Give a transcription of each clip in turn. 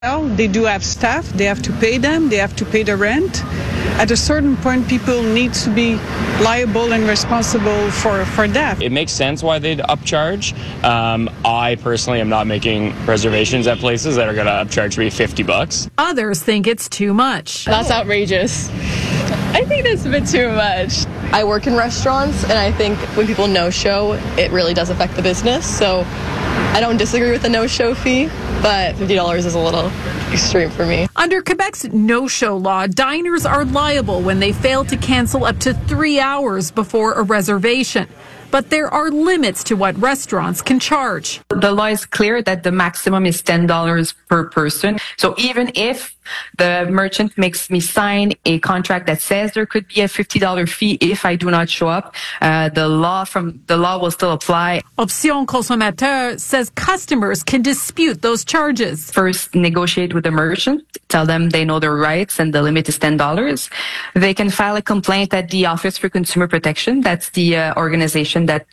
Well, they do have staff, they have to pay them, they have to pay the rent. At a certain point, people need to be liable and responsible for that. It makes sense why they'd upcharge. I personally am not making reservations at places that are going to upcharge me $50. Others think it's too much. That's outrageous. I think that's a bit too much. I work in restaurants, and I think when people no-show, it really does affect the business. So I don't disagree with the no-show fee, but $50 is a little extreme for me. Under Quebec's no-show law, diners are liable when they fail to cancel up to 3 hours before a reservation. But there are limits to what restaurants can charge. The law is clear that the maximum is $10 per person. So even if the merchant makes me sign a contract that says there could be a $50 fee if I do not show up, the law will still apply. Option Consommateur says customers can dispute those charges. First, negotiate with the merchant, tell them they know their rights and the limit is $10. They can file a complaint at the Office for Consumer Protection. That's the organization that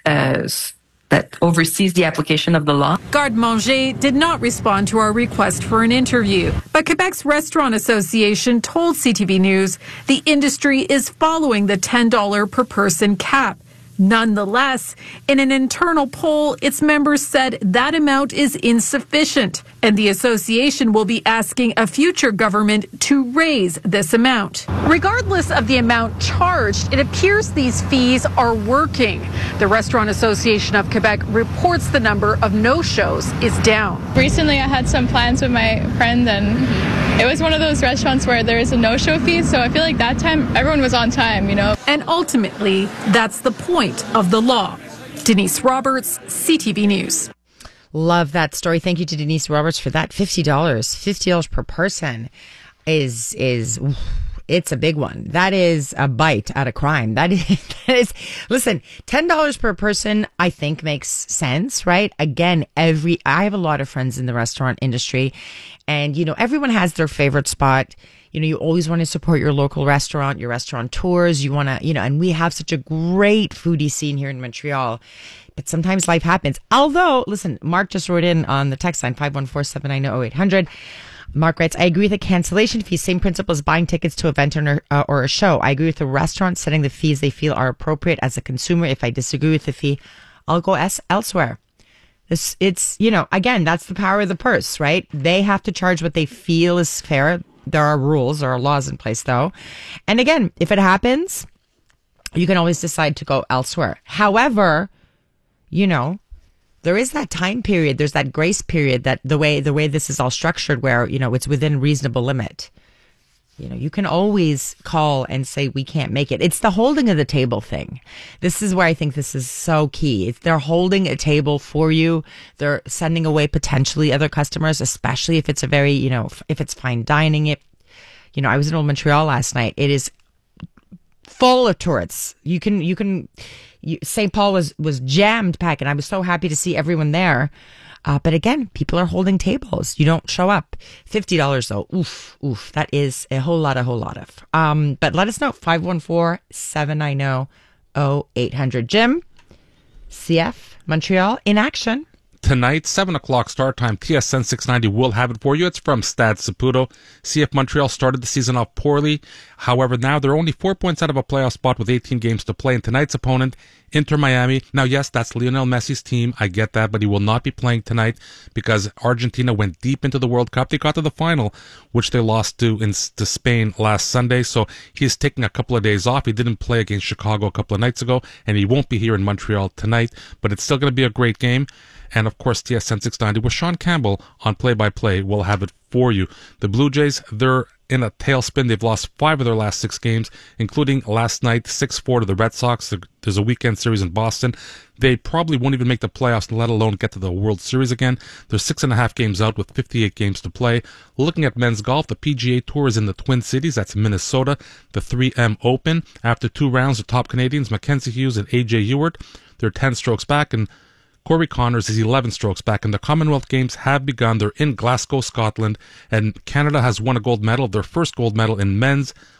oversees the application of the law. Garde Manger did not respond to our request for an interview. But Quebec's Restaurant Association told CTV News the industry is following the $10 per person cap. Nonetheless, in an internal poll, its members said that amount is insufficient, and the association will be asking a future government to raise this amount. Regardless of the amount charged, it appears these fees are working. The Restaurant Association of Quebec reports the number of no-shows is down. Recently, I had some plans with my friend, and it was one of those restaurants where there is a no-show fee, so I feel like that time everyone was on time, And ultimately, that's the point of the law. Denise Roberts, CTV News. Love that story. Thank you to Denise Roberts for that. $50 per person is it's a big one. That is a bite out of crime. That is listen, $10 per person I think makes sense, right? Again, I have a lot of friends in the restaurant industry, and everyone has their favorite spot. You always want to support your local restaurant, your restaurateurs. You want to, and we have such a great foodie scene here in Montreal. But sometimes life happens. Although, listen, Mark just wrote in on the text line 514-790-0800. Mark writes, I agree with the cancellation fee. Same principle as buying tickets to an event or a show. I agree with the restaurant setting the fees they feel are appropriate. As a consumer, if I disagree with the fee, I'll go elsewhere. It's again, that's the power of the purse, right? They have to charge what they feel is fair. There are rules, there are laws in place, though. And again, if it happens, you can always decide to go elsewhere. However, there is that time period. There's that grace period that the way this is all structured where, it's within reasonable limit. You can always call and say, we can't make it. It's the holding of the table thing. This is where I think this is so key. They're holding a table for you. They're sending away potentially other customers, especially if it's a very, if it's fine dining. I was in Old Montreal last night. It is full of tourists. St. Paul was jammed packed, and I was so happy to see everyone there. But again, people are holding tables. You don't show up. $50 though. Oof. That is a whole lot of. But let us know. 514-790-0800. Jim, CF, Montreal, in action. Tonight, 7 o'clock start time, TSN 690 will have it for you. It's from Stade Saputo. CF Montreal started the season off poorly. However, now they're only 4 points out of a playoff spot with 18 games to play. And tonight's opponent, Inter Miami. Now, yes, that's Lionel Messi's team. I get that, but he will not be playing tonight because Argentina went deep into the World Cup. They got to the final, which they lost to Spain last Sunday. So he's taking a couple of days off. He didn't play against Chicago a couple of nights ago, and he won't be here in Montreal tonight. But it's still going to be a great game. And, of course, TSN 690 with Sean Campbell on play-by-play will have it for you. The Blue Jays, they're in a tailspin. They've lost 5 of their last 6 games, including last night, 6-4 to the Red Sox. There's a weekend series in Boston. They probably won't even make the playoffs, let alone get to the World Series again. They're 6.5 games out with 58 games to play. Looking at men's golf, the PGA Tour is in the Twin Cities. That's Minnesota. The 3M Open. After 2 rounds, the top Canadians, Mackenzie Hughes and A.J. Ewart, they're 10 strokes back, and Corey Connors is 11 strokes back, and the Commonwealth Games have begun. They're in Glasgow, Scotland, and Canada has won a gold medal, their first gold medal in men's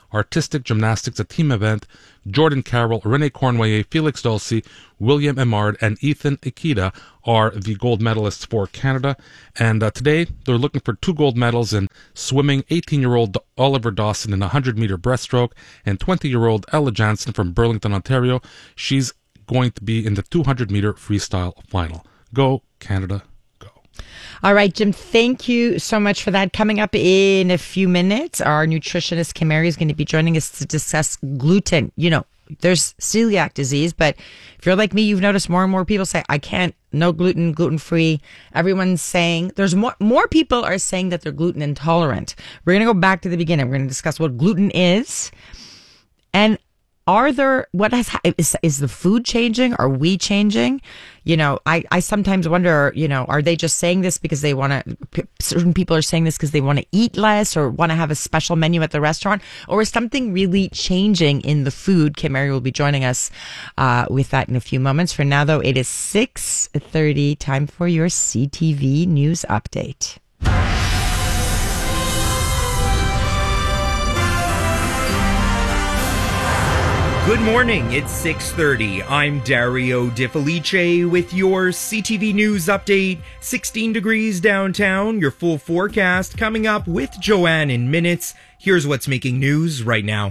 Artistic gymnastics, a team event. Jordan Carroll, Rene Cornway, Felix Dulcie, William Emard, and Ethan Ikeda are the gold medalists for Canada. And today, they're looking for 2 gold medals in swimming. 18-year-old Oliver Dawson in a 100-meter breaststroke, and 20-year-old Ella Jansen from Burlington, Ontario. She's going to be in the 200-meter freestyle final. Go, Canada, go. All right, Jim, thank you so much for that. Coming up in a few minutes, our nutritionist Kim Mary is going to be joining us to discuss gluten. You know, there's celiac disease, but if you're like me, you've noticed more and more people say, I can't, no gluten, gluten-free. Everyone's saying, there's more people are saying that they're gluten intolerant. We're going to go back to the beginning. We're going to discuss what gluten is, and is the food changing? Are we changing? You know, I sometimes wonder, you know, are they just saying this because they want to, certain people are saying this because they want to eat less or want to have a special menu at the restaurant, or is something really changing in the food? Kim Mary will be joining us with that in a few moments. For now, though, it is 6:30, time for your CTV News Update. Good morning, it's 6:30. I'm Dario Di Felice with your CTV News Update. 16 degrees downtown, your full forecast coming up with Joanne in minutes. Here's what's making news right now.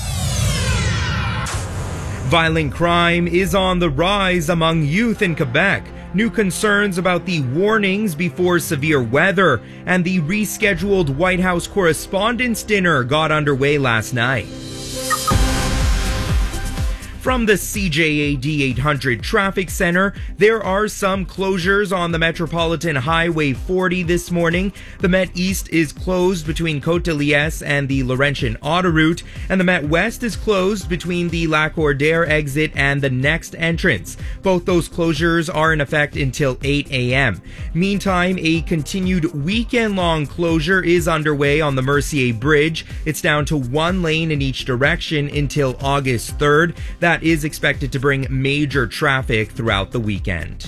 Violent crime is on the rise among youth in Quebec. New concerns about the warnings before severe weather, and the rescheduled White House Correspondents' Dinner got underway last night. From the CJAD 800 Traffic Center, there are some closures on the Metropolitan Highway 40 this morning. The Met East is closed between Côte-de-Liesse and the Laurentian Autoroute, and the Met West is closed between the Lac-Ordère exit and the next entrance. Both those closures are in effect until 8 a.m. Meantime, a continued weekend-long closure is underway on the Mercier Bridge. It's down to 1 lane in each direction until August 3rd. That is expected to bring major traffic throughout the weekend.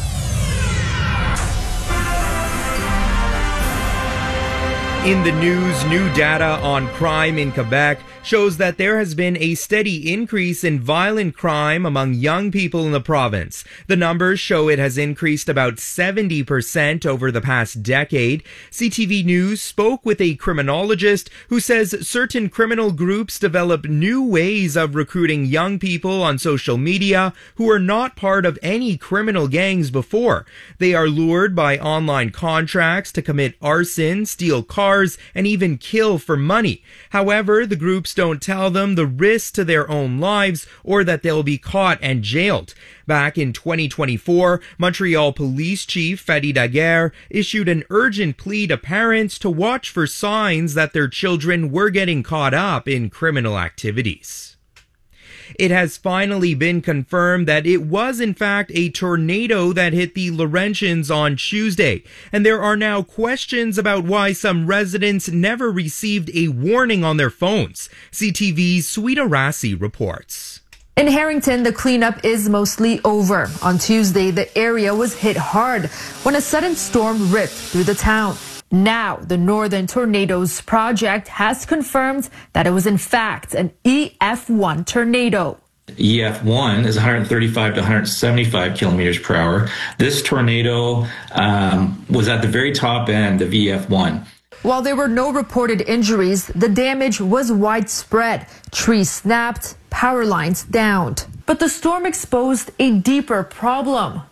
In the news, new data on crime in Quebec shows that there has been a steady increase in violent crime among young people in the province. The numbers show it has increased about 70% over the past decade. CTV News spoke with a criminologist who says certain criminal groups develop new ways of recruiting young people on social media who are not part of any criminal gangs before. They are lured by online contracts to commit arson, steal cars, and even kill for money. However, the groups don't tell them the risks to their own lives or that they'll be caught and jailed. Back in 2024, Montreal Police Chief Fadi Daguerre issued an urgent plea to parents to watch for signs that their children were getting caught up in criminal activities. It has finally been confirmed that it was in fact a tornado that hit the Laurentians on Tuesday, and there are now questions about why some residents never received a warning on their phones. CTV's Sweeta Rassi reports. In Harrington, the cleanup is mostly over. On Tuesday, the area was hit hard when a sudden storm ripped through the town. Now, the Northern Tornadoes Project has confirmed that it was in fact an EF1 tornado. EF1 is 135 to 175 kilometers per hour. This tornado was at the very top end of EF1. While there were no reported injuries, the damage was widespread. Trees snapped, power lines downed. But the storm exposed a deeper problem: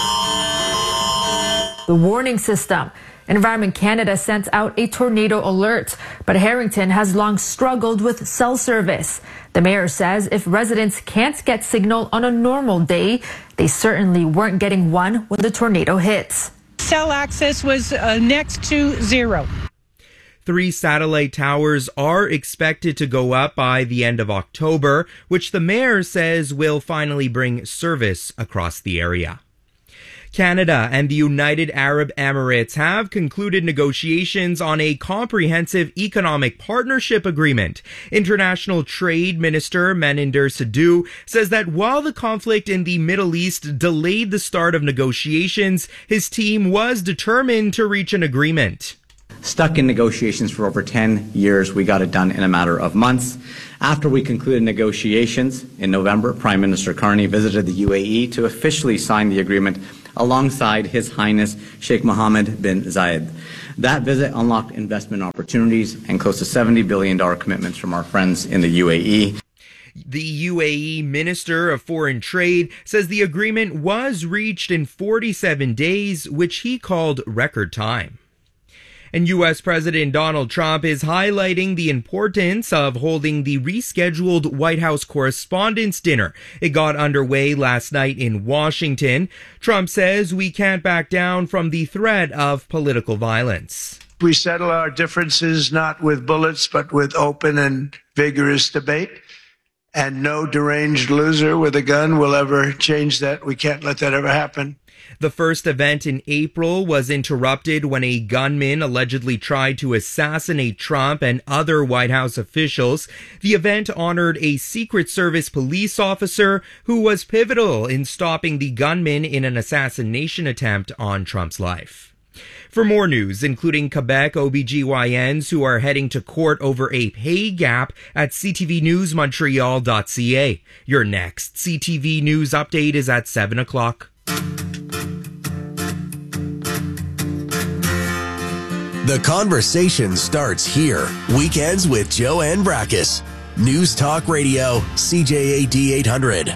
the warning system. Environment Canada sent out a tornado alert, but Harrington has long struggled with cell service. The mayor says if residents can't get signal on a normal day, they certainly weren't getting one when the tornado hits. Cell access was next to zero. 3 satellite towers are expected to go up by the end of October, which the mayor says will finally bring service across the area. Canada and the United Arab Emirates have concluded negotiations on a comprehensive economic partnership agreement. International Trade Minister Maninder Sidhu says that while the conflict in the Middle East delayed the start of negotiations, his team was determined to reach an agreement. stuck in negotiations for over 10 years. We got it done in a matter of months. After we concluded negotiations in November, Prime Minister Carney visited the UAE to officially sign the agreement alongside His Highness Sheikh Mohammed bin Zayed. That visit unlocked investment opportunities and close to $70 billion commitments from our friends in the UAE. The UAE Minister of Foreign Trade says the agreement was reached in 47 days, which he called record time. And U.S. President Donald Trump is highlighting the importance of holding the rescheduled White House Correspondents' Dinner. It got underway last night in Washington. Trump says we can't back down from the threat of political violence. We settle our differences not with bullets, but with open and vigorous debate. And no deranged loser with a gun will ever change that. We can't let that ever happen. The first event in April was interrupted when a gunman allegedly tried to assassinate Trump and other White House officials. The event honored a Secret Service police officer who was pivotal in stopping the gunman in an assassination attempt on Trump's life. For more news, including Quebec OBGYNs who are heading to court over a pay gap at ctvnewsmontreal.ca. Your next CTV News update is at 7 o'clock. The conversation starts here. Weekends with Joanne Brakis. News Talk Radio, CJAD 800.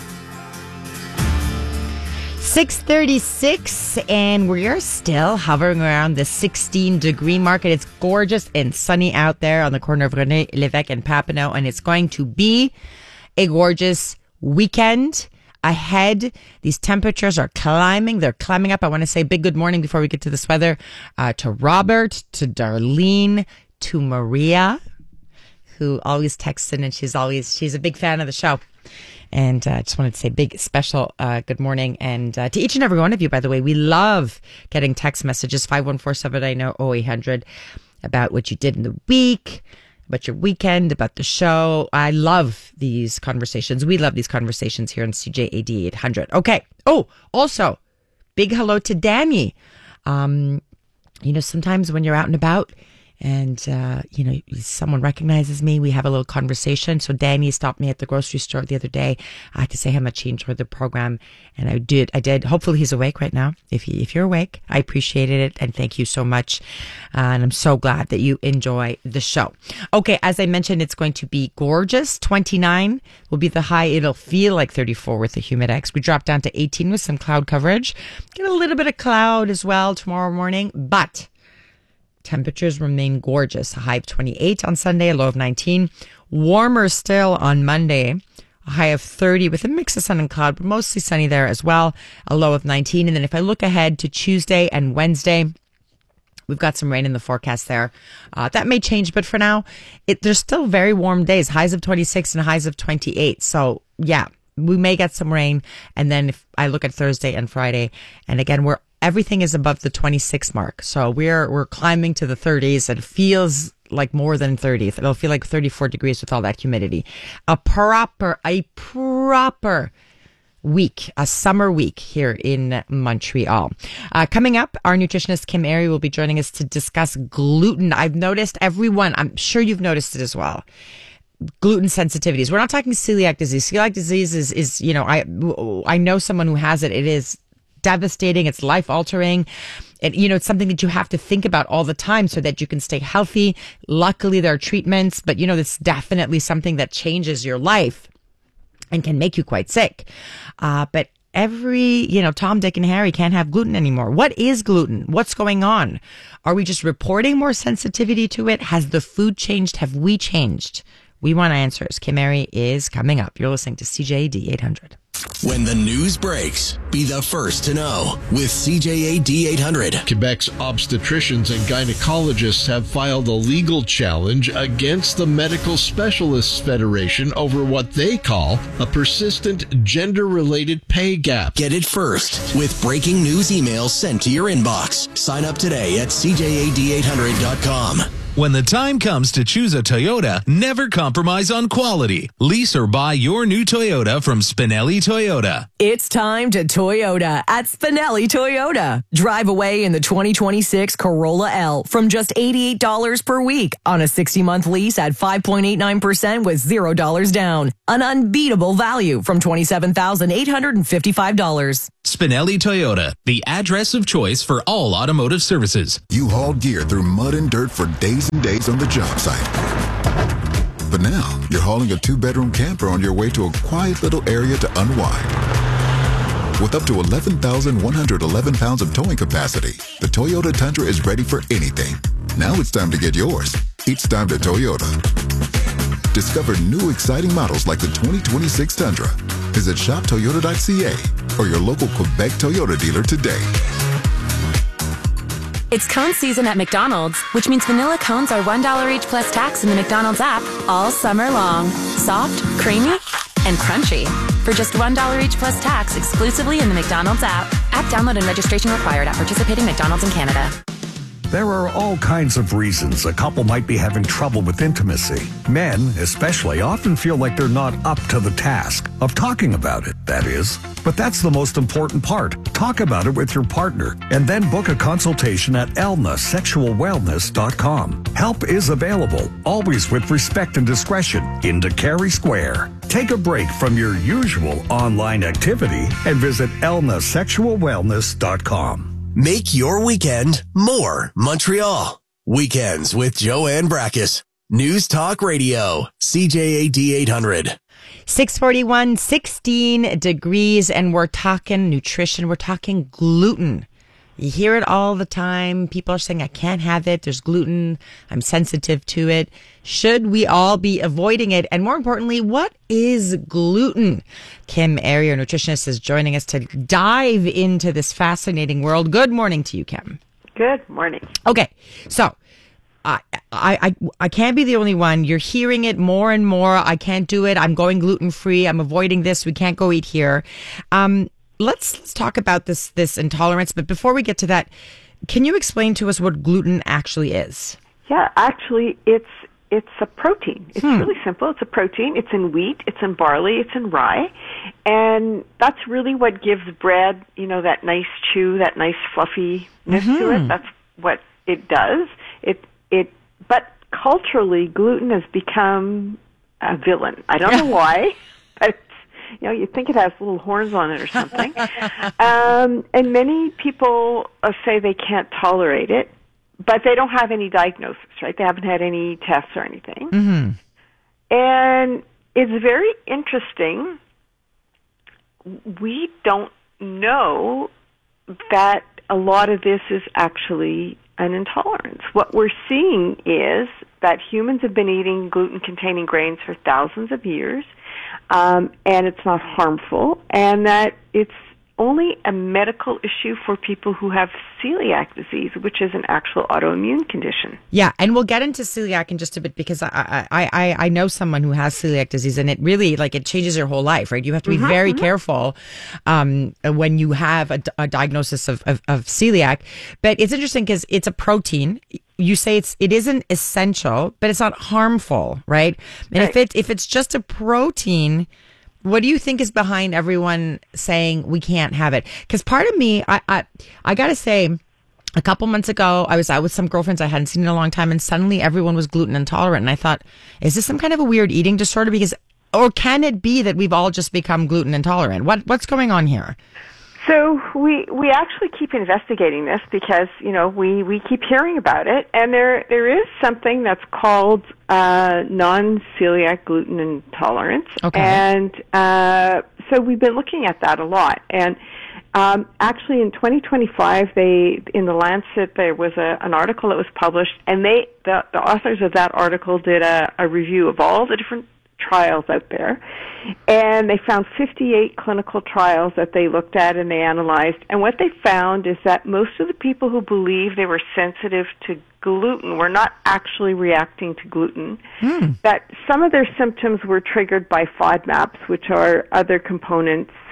6:36, and we are still hovering around the 16-degree mark. It's gorgeous and sunny out there on the corner of René Lévesque and Papineau, and it's going to be a gorgeous weekend ahead. These temperatures are climbing. They're climbing up. I want to say big good morning before we get to this weather to Robert, to Darlene, to Maria, who always texts in, and she's a big fan of the show. And I just wanted to say big, special good morning. And to each and every one of you, by the way, we love getting text messages, 514-790-0800, about what you did in the week, about your weekend, about the show. I love these conversations. We love these conversations here on CJAD 800. Okay. Oh, also, big hello to Danny. Sometimes when you're out and about, and, someone recognizes me, we have a little conversation. So Danny stopped me at the grocery store the other day. I had to say how much he enjoyed the program. And I did. Hopefully he's awake right now. If you're awake, I appreciated it. And thank you so much. And I'm so glad that you enjoy the show. Okay. As I mentioned, it's going to be gorgeous. 29 will be the high. It'll feel like 34 with the humidex. We drop down to 18 with some cloud coverage. Get a little bit of cloud as well tomorrow morning, but temperatures remain gorgeous. A high of 28 on Sunday, a low of 19. Warmer still on Monday, a high of 30 with a mix of sun and cloud, but mostly sunny there as well, a low of 19. And then if I look ahead to Tuesday and Wednesday, we've got some rain in the forecast there. That may change, but for now, there's still very warm days, highs of 26 and highs of 28. So yeah, we may get some rain. And then if I look at Thursday and Friday, and again, everything is above the 26 mark. So we're climbing to the 30s. It feels like more than 30. It'll feel like 34 degrees with all that humidity. A proper week, a summer week here in Montreal. Coming up, our nutritionist Kim Airy will be joining us to discuss gluten. I've noticed I'm sure you've noticed it as well. Gluten sensitivities. We're not talking celiac disease. Celiac disease is I know someone who has it. It is devastating. It's life altering. It's something that you have to think about all the time so that you can stay healthy. Luckily, there are treatments, but it's definitely something that changes your life and can make you quite sick. But every, Tom, Dick, and Harry can't have gluten anymore. What is gluten? What's going on? Are we just reporting more sensitivity to it? Has the food changed? Have we changed? We want answers. Kim Airy is coming up. You're listening to CJAD 800. When the news breaks, be the first to know with CJAD 800. Quebec's obstetricians and gynecologists have filed a legal challenge against the Medical Specialists Federation over what they call a persistent gender-related pay gap. Get it first with breaking news emails sent to your inbox. Sign up today at CJAD800.com. When the time comes to choose a Toyota, never compromise on quality. Lease or buy your new Toyota from Spinelli Toyota. It's time to Toyota at Spinelli Toyota. Drive away in the 2026 Corolla L from just $88 per week on a 60-month lease at 5.89% with $0 down. An unbeatable value from $27,855. Spinelli Toyota, the address of choice for all automotive services. You hauled gear through mud and dirt for days and days on the job site. But now, you're hauling a 2-bedroom camper on your way to a quiet little area to unwind. With up to 11,111 pounds of towing capacity, the Toyota Tundra is ready for anything. Now it's time to get yours. It's time to Toyota. Discover new exciting models like the 2026 Tundra. Visit shoptoyota.ca or your local Quebec Toyota dealer today. It's cone season at McDonald's, which means vanilla cones are $1 each plus tax in the McDonald's app all summer long. Soft, creamy, and crunchy. For just $1 each plus tax exclusively in the McDonald's app. App download and registration required at participating McDonald's in Canada. There are all kinds of reasons a couple might be having trouble with intimacy. Men, especially, often feel like they're not up to the task of talking about it, that is. But that's the most important part. Talk about it with your partner and then book a consultation at elnasexualwellness.com. Help is available, always with respect and discretion, in Carey Square. Take a break from your usual online activity and visit elnasexualwellness.com. Make your weekend more Montreal. Weekends with Joanne Brackus. News Talk Radio, CJAD 800. 641, 16 degrees, and we're talking nutrition. We're talking gluten. You hear it all the time. People are saying, I can't have it. There's gluten. I'm sensitive to it. Should we all be avoiding it? And more importantly, what is gluten? Kim Airy, our nutritionist, is joining us to dive into this fascinating world. Good morning to you, Kim. Good morning. Okay, so I can't be the only one. You're hearing it more and more. I can't do it. I'm going gluten-free. I'm avoiding this. We can't go eat here. Let's talk about this intolerance. But before we get to that, can you explain to us what gluten actually is? Yeah, actually, it's a protein. It's really simple. It's a protein. It's in wheat. It's in barley. It's in rye. And that's really what gives bread, that nice chew, that nice fluffiness to it. That's what it does. But culturally, gluten has become a villain. I don't know why, but you think it has little horns on it or something. And many people say they can't tolerate it, but they don't have any diagnosis, right? They haven't had any tests or anything. Mm-hmm. And it's very interesting. We don't know that a lot of this is actually an intolerance. What we're seeing is that humans have been eating gluten-containing grains for thousands of years, and it's not harmful, and that it's only a medical issue for people who have celiac disease, which is an actual autoimmune condition. Yeah, and we'll get into celiac in just a bit because I know someone who has celiac disease, and it really, it changes your whole life, right? You have to be very careful when you have a diagnosis of celiac. But it's interesting because it's a protein. You say it isn't essential, but it's not harmful, right? And if it's just a protein, what do you think is behind everyone saying we can't have it? Because part of me, I got to say, a couple months ago, I was out with some girlfriends I hadn't seen in a long time, and suddenly everyone was gluten intolerant. And I thought, is this some kind of a weird eating disorder? Or can it be that we've all just become gluten intolerant? What's going on here? So we actually keep investigating this because, we keep hearing about it. And there is something that's called non-celiac gluten intolerance. Okay. And so we've been looking at that a lot. And actually in 2025, in the Lancet, there was an article that was published, and the authors of that article did a review of all the different trials out there, and they found 58 clinical trials that they looked at and they analyzed, and what they found is that most of the people who believed they were sensitive to gluten were not actually reacting to gluten, that some of their symptoms were triggered by FODMAPs, which are other components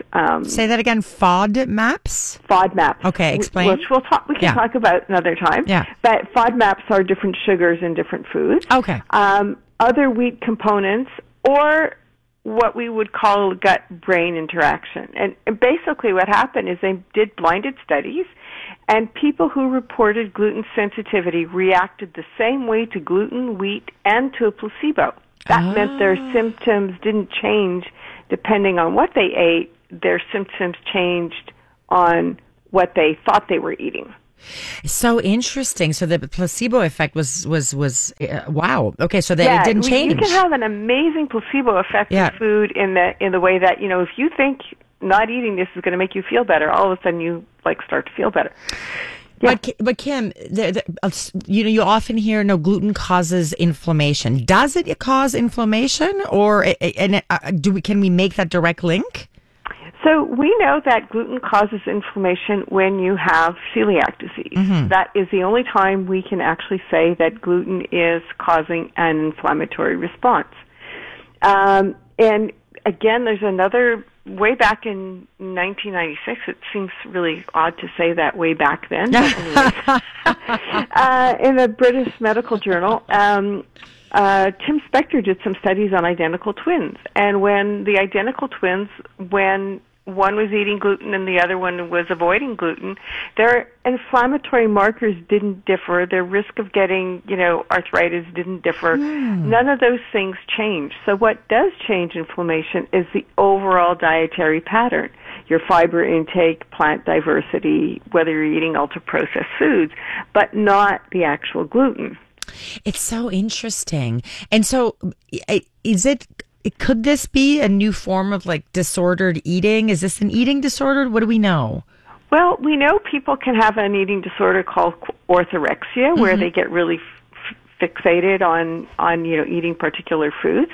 Say that again. FODMAPs. FODMAPs. Okay, explain. Which we can talk about another time. Yeah. But FODMAPs are different sugars in different foods. Okay. Other wheat components, or what we would call gut-brain interaction. And basically what happened is they did blinded studies, and people who reported gluten sensitivity reacted the same way to gluten, wheat, and to a placebo. That meant their symptoms didn't change depending on what they ate. Their symptoms changed on what they thought they were eating. So interesting. So the placebo effect was wow. Okay, so it didn't change. You can have an amazing placebo effect with food in the way that, if you think not eating this is going to make you feel better, all of a sudden you start to feel better. Yeah. But Kim, you often hear gluten causes inflammation. Does it cause inflammation, or can we make that direct link? So we know that gluten causes inflammation when you have celiac disease. Mm-hmm. That is the only time we can actually say that gluten is causing an inflammatory response. And again, there's another, way back in 1996, it seems really odd to say that way back then. But anyways, in the British Medical Journal, Tim Spector did some studies on identical twins. And when the identical twins, when one was eating gluten and the other one was avoiding gluten, their inflammatory markers didn't differ. Their risk of getting, arthritis didn't differ. None of those things changed. So what does change inflammation is the overall dietary pattern. Your fiber intake, plant diversity, whether you're eating ultra-processed foods, but not the actual gluten. It's so interesting. And so could this be a new form of disordered eating? Is this an eating disorder? What do we know? Well, we know people can have an eating disorder called orthorexia, where they get really fixated on eating particular foods.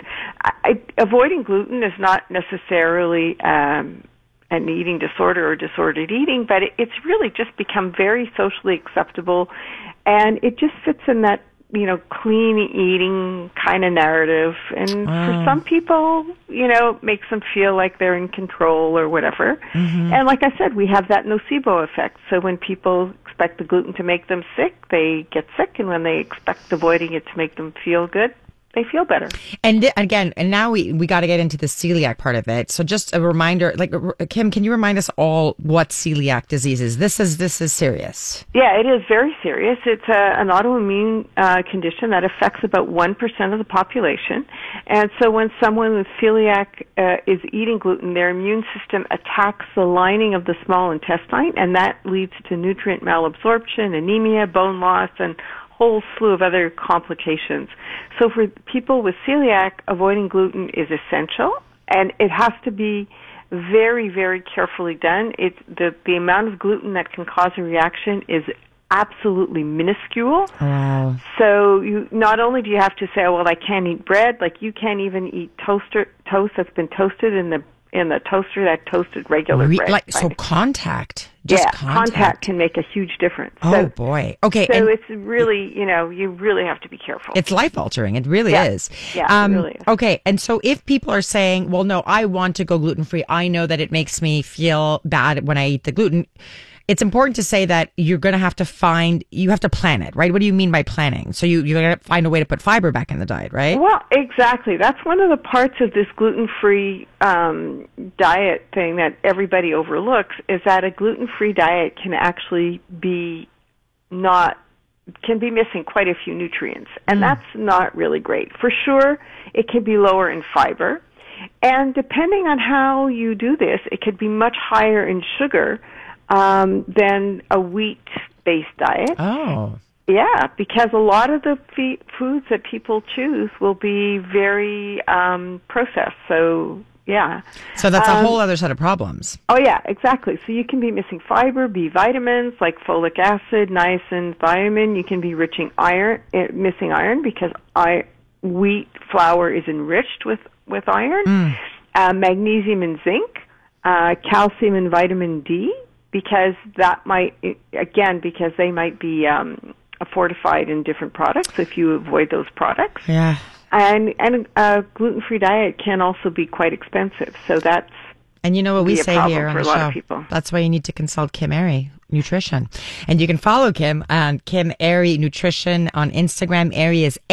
Avoiding gluten is not necessarily an eating disorder or disordered eating, but it's really just become very socially acceptable, and it just fits in that clean eating kind of narrative. And for some people, it makes them feel like they're in control or whatever. Mm-hmm. And like I said, we have that nocebo effect. So when people expect the gluten to make them sick, they get sick. And when they expect avoiding it to make them feel good, they feel better. And again, and now we got to get into the celiac part of it. So just a reminder, Kim, can you remind us all what celiac disease is? This is serious. Yeah, it is very serious. It's an autoimmune condition that affects about 1% of the population. And so when someone with celiac is eating gluten, their immune system attacks the lining of the small intestine, and that leads to nutrient malabsorption, anemia, bone loss, and whole slew of other complications. So for people with celiac, avoiding gluten is essential, and it has to be very, very carefully done. The amount of gluten that can cause a reaction is absolutely minuscule. Wow. So not only do you have to say, I can't eat bread, you can't even eat toast that's been toasted in the toaster that toasted regular bread. So contact. Contact can make a huge difference. Oh, boy. Okay. So it's really, you really have to be careful. It's life-altering. It really is. Yeah, it really is. Okay. And so if people are saying, well, no, I want to go gluten-free. I know that it makes me feel bad when I eat the gluten. It's important to say that you're going to have to plan it, right? What do you mean by planning? So you're going to find a way to put fiber back in the diet, right? Well, exactly. That's one of the parts of this gluten-free diet thing that everybody overlooks, is that a gluten-free diet can actually be missing quite a few nutrients. And that's not really great. For sure, it can be lower in fiber. And depending on how you do this, it could be much higher in sugar than a wheat-based diet. Oh. Yeah, because a lot of the foods that people choose will be very processed. So, yeah. So that's a whole other set of problems. Oh, yeah, exactly. So you can be missing fiber, B vitamins like folic acid, niacin, thiamine. You can be missing iron because wheat flour is enriched with iron. Magnesium and zinc, calcium and vitamin D, because they might be fortified in different products if you avoid those products. Yeah. And a gluten-free diet can also be quite expensive. So that's And you know what we be a say problem here on for the a lot show. of people. That's why you need to consult Kim Airy Nutrition. And you can follow Kim on Kim Airy Nutrition on Instagram. Airy is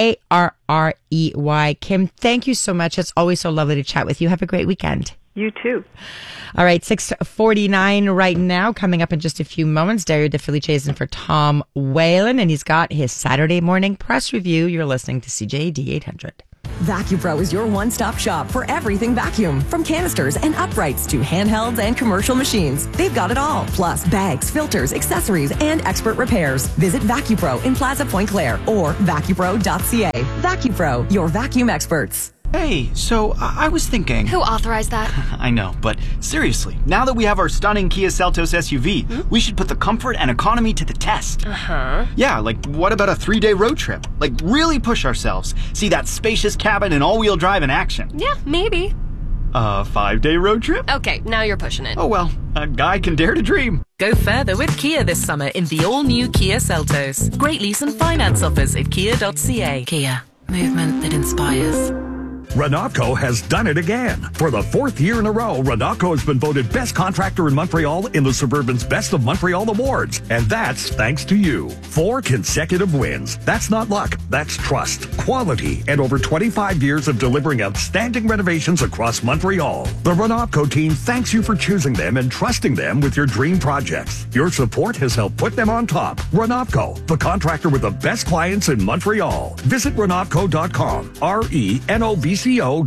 ARREY. Kim, thank you so much. It's always so lovely to chat with you. Have a great weekend. You too. All right, 6:49 right now. Coming up in just a few moments, Dario De Felice is in for Tom Whalen, and he's got his Saturday morning press review. You're listening to CJAD 800. VacuPro is your one-stop shop for everything vacuum. From canisters and uprights to handhelds and commercial machines. They've got it all. Plus bags, filters, accessories, and expert repairs. Visit VacuPro in Plaza Point Claire or vacupro.ca. VacuPro, your vacuum experts. Hey, so I was thinking... Who authorized that? I know, but seriously, now that we have our stunning Kia Seltos SUV, we should put the comfort and economy to the test. Uh-huh. Yeah, like what about a 3-day road trip? Like really push ourselves. See that spacious cabin and all-wheel drive in action. Yeah, maybe. A 5-day road trip? Okay, now you're pushing it. Oh well, a guy can dare to dream. Go further with Kia this summer in the all-new Kia Seltos. Great lease and finance offers at kia.ca. Kia, movement that inspires. Renatco has done it again. For the 4th year in a row, Renatco has been voted best contractor in Montreal in the Suburban's Best of Montreal Awards. And that's thanks to you. 4 consecutive wins. That's not luck. That's trust, quality, and over 25 years of delivering outstanding renovations across Montreal. The Renatco team thanks you for choosing them and trusting them with your dream projects. Your support has helped put them on top. Renatco, the contractor with the best clients in Montreal. Visit Renatco.com. RENOVCO.com.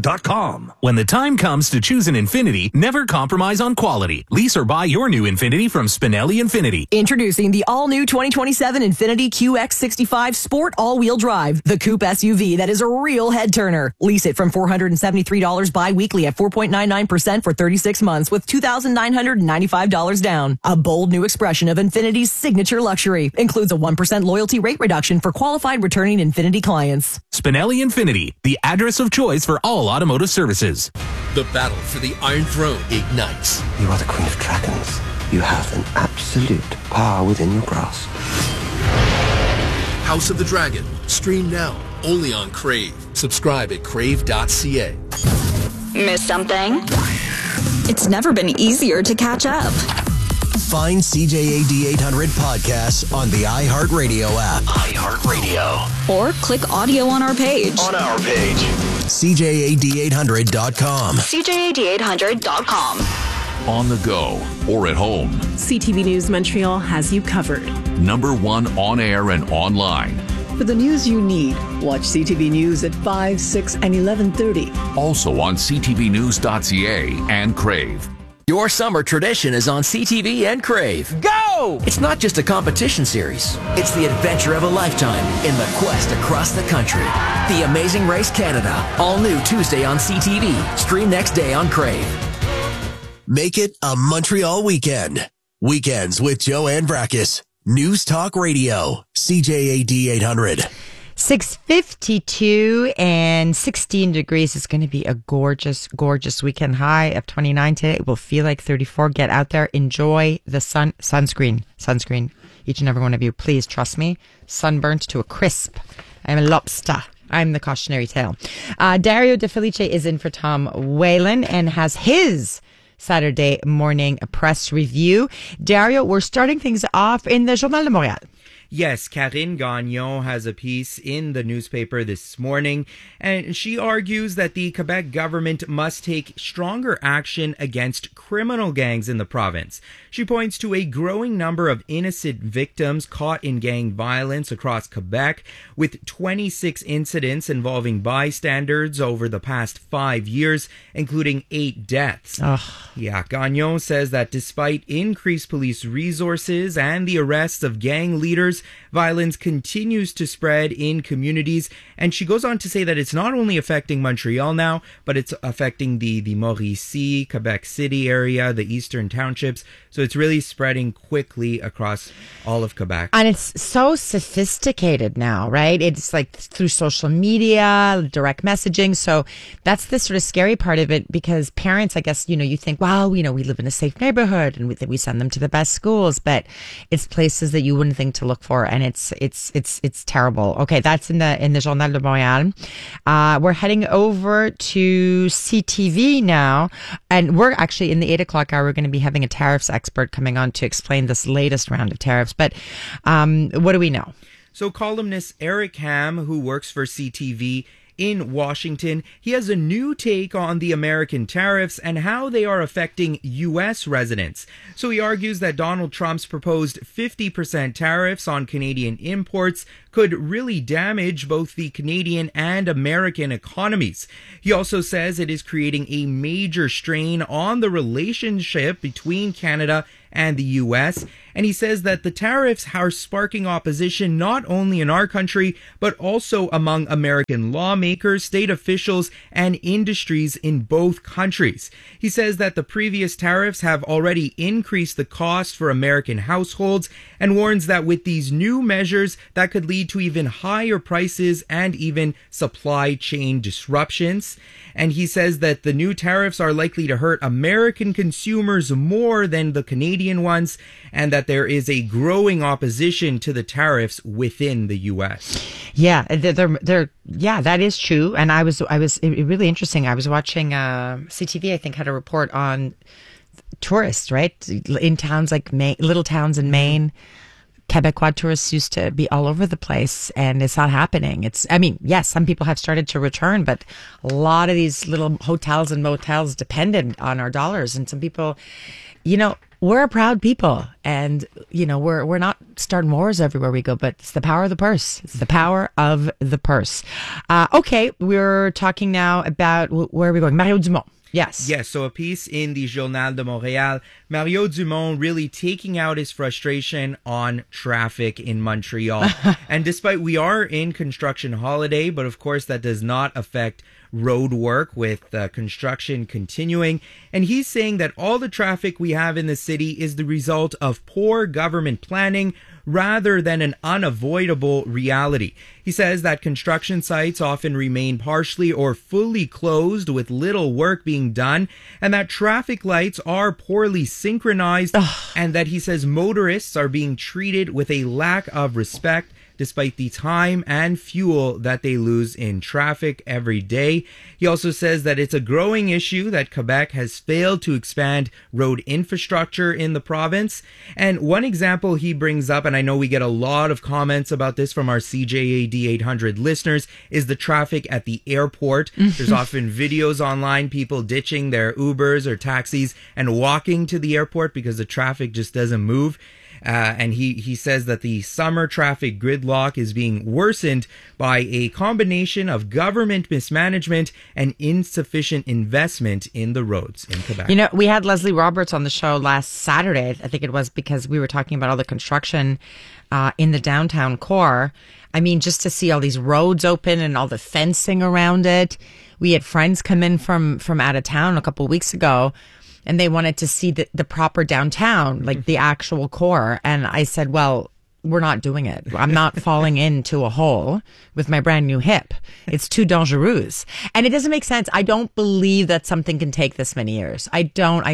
When the time comes to choose an Infiniti, never compromise on quality. Lease or buy your new Infiniti from Spinelli Infiniti. Introducing the all-new 2027 Infiniti QX65 Sport all-wheel drive, the coupe SUV that is a real head-turner. Lease it from $473 bi-weekly at 4.99% for 36 months with $2,995 down. A bold new expression of Infiniti's signature luxury. Includes a 1% loyalty rate reduction for qualified returning Infiniti clients. Spinelli Infiniti, the address of choice for all automotive services. The battle for the Iron Throne ignites. You are the Queen of Dragons. You have an absolute power within your grasp. House of the Dragon. Stream now, only on Crave. Subscribe at crave.ca. Miss something? It's never been easier to catch up. Find CJAD 800 podcasts on the iHeartRadio app. iHeartRadio. Or click audio on our page. CJAD800.com. CJAD800.com. On the go or at home. CTV News Montreal has you covered. #1 on air and online. For the news you need, watch CTV News at 5, 6, and 11:30. Also on ctvnews.ca and Crave. Your summer tradition is on CTV and Crave. Go! It's not just a competition series. It's the adventure of a lifetime in the quest across the country. The Amazing Race Canada. All new Tuesday on CTV. Stream next day on Crave. Make it a Montreal weekend. Weekends with Joanne Brackus. News Talk Radio. CJAD 800. 6:52 and 16 degrees. It's going to be a gorgeous, gorgeous weekend. High of 29 today. It will feel like 34. Get out there. Enjoy the sunscreen. Each and every one of you. Please trust me. Sunburnt to a crisp. I'm a lobster. I'm the cautionary tale. Dario De Felice is in for Tom Whalen and has his Saturday morning press review. Dario, we're starting things off in the Journal de Montréal. Yes, Karine Gagnon has a piece in the newspaper this morning, and she argues that the Quebec government must take stronger action against criminal gangs in the province. She points to a growing number of innocent victims caught in gang violence across Quebec, with 26 incidents involving bystanders over the past 5 years, including 8 deaths. Yeah, Gagnon says that despite increased police resources and the arrests of gang leaders, violence continues to spread in communities, and she goes on to say that it's not only affecting Montreal now, but it's affecting the Mauricie, Quebec City area, the eastern townships. So it's really spreading quickly across all of Quebec. And it's so sophisticated now, right? It's like through social media, direct messaging. So that's the sort of scary part of it, because parents, I guess, you think, well, we live in a safe neighborhood and we send them to the best schools, but it's places that you wouldn't think to look for, and it's terrible. Okay, that's in the Journal de Montréal. We're heading over to CTV now, and we're actually in the 8 o'clock hour. We're going to be having a tariffs expert coming on to explain this latest round of tariffs. But what do we know? So columnist Eric Ham, who works for CTV in Washington, he has a new take on the American tariffs and how they are affecting U.S. residents. So he argues that Donald Trump's proposed 50% tariffs on Canadian imports could really damage both the Canadian and American economies. He also says it is creating a major strain on the relationship between Canada and the U.S., and he says that the tariffs are sparking opposition not only in our country, but also among American lawmakers, state officials, and industries in both countries. He says that the previous tariffs have already increased the cost for American households, and warns that with these new measures, that could lead to even higher prices and even supply chain disruptions. And he says that the new tariffs are likely to hurt American consumers more than the Canadian ones, and that there is a growing opposition to the tariffs within the U.S. Yeah, that is true. And it was really interesting. I was watching CTV, I think, had a report on tourists, right? In towns like Maine, little towns in Maine. Quebecois tourists used to be all over the place, and it's not happening. Yes, some people have started to return, but a lot of these little hotels and motels depended on our dollars. And some people, we're a proud people, and we're not starting wars everywhere we go, but it's the power of the purse. It's the power of the purse. Okay, we're talking now about, where are we going? Mario Dumont. Yes. Yes, so a piece in the Journal de Montréal, Mario Dumont really taking out his frustration on traffic in Montreal. And despite we are in construction holiday, but of course that does not affect road work with construction continuing. And he's saying that all the traffic we have in the city is the result of poor government planning rather than an unavoidable reality. He says that construction sites often remain partially or fully closed with little work being done, and that traffic lights are poorly synchronized, and that he says motorists are being treated with a lack of respect despite the time and fuel that they lose in traffic every day. He also says that it's a growing issue that Quebec has failed to expand road infrastructure in the province. And one example he brings up, and I know we get a lot of comments about this from our CJAD 800 listeners, is the traffic at the airport. There's often videos online, people ditching their Ubers or taxis and walking to the airport because the traffic just doesn't move. And he says that the summer traffic gridlock is being worsened by a combination of government mismanagement and insufficient investment in the roads in Quebec. We had Leslie Roberts on the show last Saturday, I think it was, because we were talking about all the construction in the downtown core. Just to see all these roads open and all the fencing around it. We had friends come in from out of town a couple of weeks ago, and they wanted to see the proper downtown, like the actual core. And I said, well, we're not doing it. I'm not falling into a hole with my brand new hip. It's too dangerous. And it doesn't make sense. I don't believe that something can take this many years. I don't,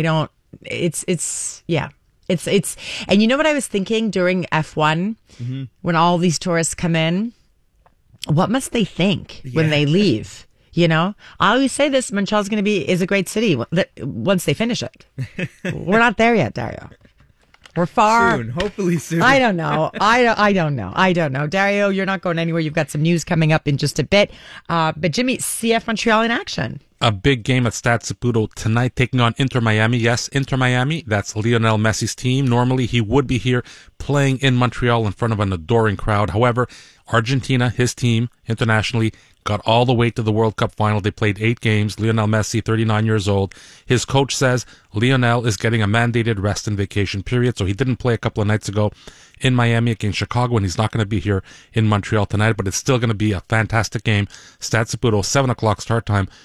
yeah. And you know what I was thinking during F1, when all these tourists come in? What must they think when they leave? I always say this, Montreal's is a great city once they finish it. We're not there yet, Dario. We're far. Soon, hopefully soon. I don't know. I don't know. Dario, you're not going anywhere. You've got some news coming up in just a bit. But Jimmy, CF Montreal in action. A big game at Stade Saputo tonight, taking on Inter Miami. Yes, Inter Miami. That's Lionel Messi's team. Normally, he would be here playing in Montreal in front of an adoring crowd. However, Argentina, his team, internationally, got all the way to the World Cup final. They played 8 games. Lionel Messi, 39 years old. His coach says Lionel is getting a mandated rest and vacation period, so he didn't play a couple of nights ago in Miami against Chicago, and he's not going to be here in Montreal tonight, but it's still going to be a fantastic game. Stade Saputo, 7 o'clock start time. Sean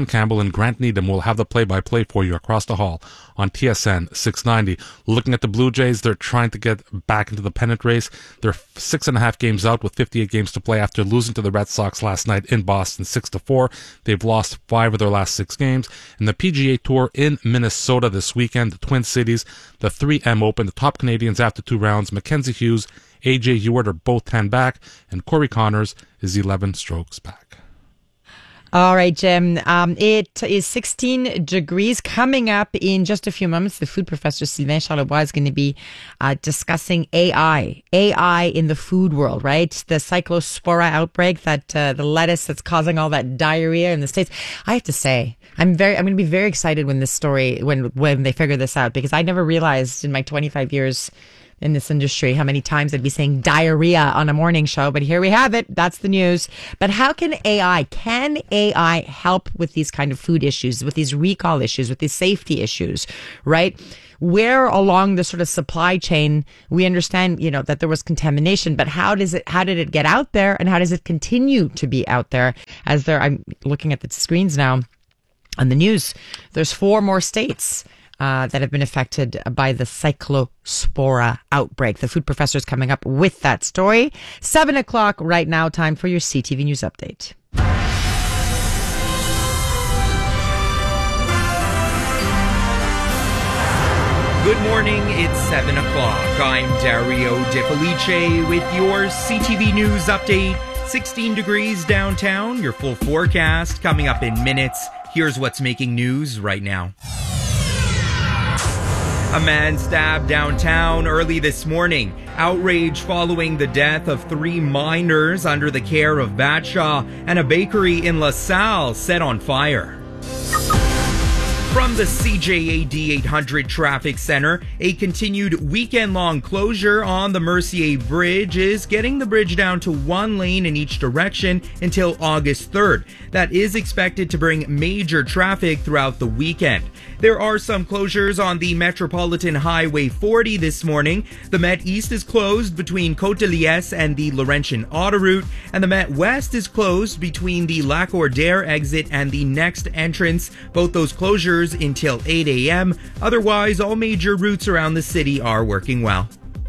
John Campbell and Grant Needham will have the play-by-play for you across the hall on TSN 690. Looking at the Blue Jays, they're trying to get back into the pennant race. They're 6.5 games out with 58 games to play after losing to the Red Sox last night in Boston 6-4. They've lost 5 of their last 6 games. And the PGA Tour in Minnesota this weekend, the Twin Cities, the 3M Open, the top Canadians after 2 rounds, Mackenzie Hughes, AJ Ewart are both 10 back, and Corey Connors is 11 strokes back. All right, Jim. It is 16 degrees. Coming up in just a few moments, the food professor Sylvain Charlebois is going to be discussing AI in the food world, right? The Cyclospora outbreak, that the lettuce that's causing all that diarrhea in the States. I have to say, I'm going to be very excited when this story, when they figure this out, because I never realized in my 25 years in this industry how many times I'd be saying diarrhea on a morning show, but here we have it. That's the news. But how can AI help with these kind of food issues, with these recall issues, with these safety issues, right? Where along the sort of supply chain we understand, that there was contamination, but how did it get out there, and how does it continue to be out there? I'm looking at the screens now on the news. There's 4 more states that have been affected by the Cyclospora outbreak. The food professor is coming up with that story. 7 o'clock right now, time for your CTV News Update. Good morning, it's 7 o'clock. I'm Dario De Felice with your CTV News Update. 16 degrees downtown, your full forecast coming up in minutes. Here's what's making news right now. A man stabbed downtown early this morning. Outrage following the death of 3 minors under the care of Batshaw, and a bakery in LaSalle set on fire. From the CJAD 800 Traffic Center, a continued weekend-long closure on the Mercier Bridge is getting the bridge down to 1 lane in each direction until August 3rd. That is expected to bring major traffic throughout the weekend. There are some closures on the Metropolitan Highway 40 this morning. The Met East is closed between Côte-de-Liesse and the Laurentian Autoroute, and the Met West is closed between the Lac-Ordère exit and the next entrance. Both those closures until 8 a.m. Otherwise, all major routes around the city are working well.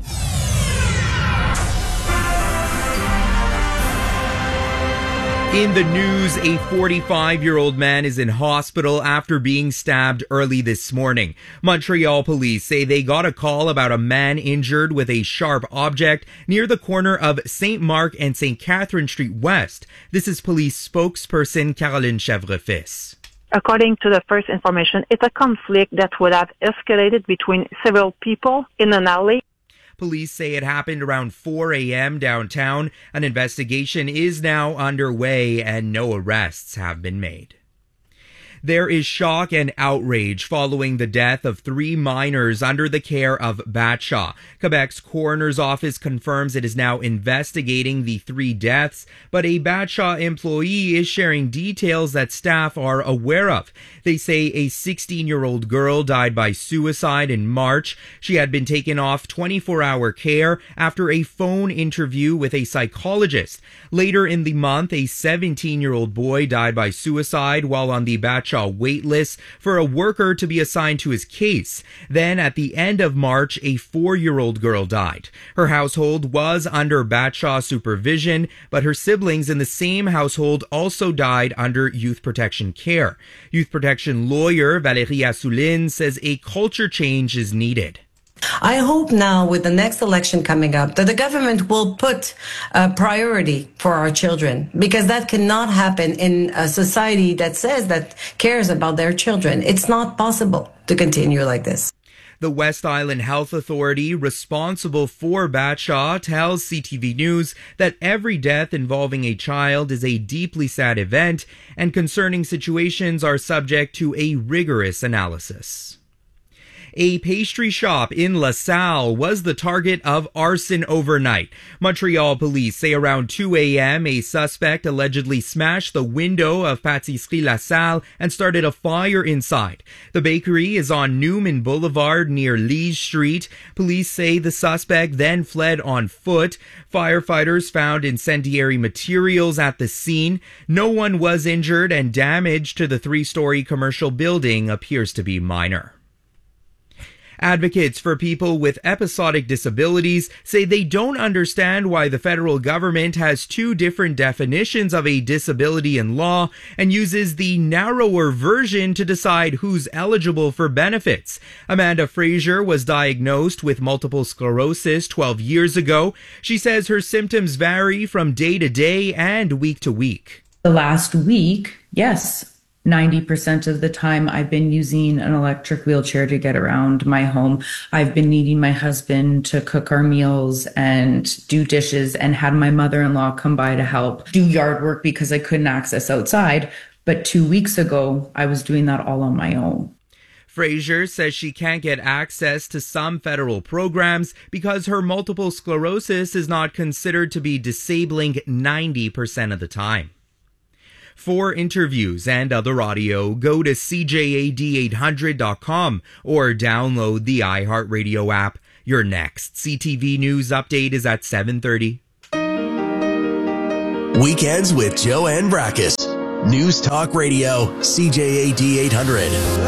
In the news, a 45-year-old man is in hospital after being stabbed early this morning. Montreal police say they got a call about a man injured with a sharp object near the corner of St. Mark and St. Catherine Street West. This is police spokesperson Caroline Chèvrefils. According to the first information, it's a conflict that would have escalated between several people in an alley. Police say it happened around 4 a.m. downtown. An investigation is now underway and no arrests have been made. There is shock and outrage following the death of 3 minors under the care of Batshaw. Quebec's coroner's office confirms it is now investigating the 3 deaths, but a Batshaw employee is sharing details that staff are aware of. They say a 16-year-old girl died by suicide in March. She had been taken off 24-hour care after a phone interview with a psychologist. Later in the month, a 17-year-old boy died by suicide while on the Batshaw wait list for a worker to be assigned to his case. Then at the end of March, a 4-year-old girl died. Her household was under Batshaw supervision, but her siblings in the same household also died under youth protection care. Youth protection lawyer Valérie Assouline says a culture change is needed. I hope now with the next election coming up that the government will put a priority for our children, because that cannot happen in a society that says that cares about their children. It's not possible to continue like this. The West Island Health Authority, responsible for Batshaw, tells CTV News that every death involving a child is a deeply sad event, and concerning situations are subject to a rigorous analysis. A pastry shop in LaSalle was the target of arson overnight. Montreal police say around 2 a.m. a suspect allegedly smashed the window of Pâtisserie LaSalle and started a fire inside. The bakery is on Newman Boulevard near Liege Street. Police say the suspect then fled on foot. Firefighters found incendiary materials at the scene. No one was injured, and damage to the 3-story commercial building appears to be minor. Advocates for people with episodic disabilities say they don't understand why the federal government has 2 different definitions of a disability in law and uses the narrower version to decide who's eligible for benefits. Amanda Fraser was diagnosed with multiple sclerosis 12 years ago. She says her symptoms vary from day to day and week to week. The last week, yes. 90% of the time I've been using an electric wheelchair to get around my home. I've been needing my husband to cook our meals and do dishes, and had my mother-in-law come by to help do yard work because I couldn't access outside. But 2 weeks ago, I was doing that all on my own. Fraser says she can't get access to some federal programs because her multiple sclerosis is not considered to be disabling 90% of the time. For interviews and other audio, go to CJAD800.com or download the iHeartRadio app. Your next CTV News update is at 7:30. Weekends with Joanne Brackus. News Talk Radio, CJAD 800.